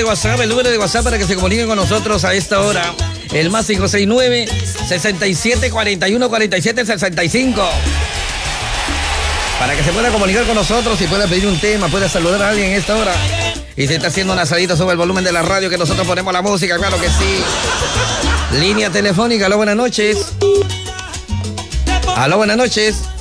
WhatsApp, el número de WhatsApp para que se comuniquen con nosotros a esta hora. El más 569-6741-4765. Para que se pueda comunicar con nosotros y pueda pedir un tema, pueda saludar a alguien en esta hora. Y se está haciendo una salida sobre el volumen de la radio que nosotros ponemos la música, claro que sí. Línea telefónica, aló, buenas noches. Aló, buenas noches.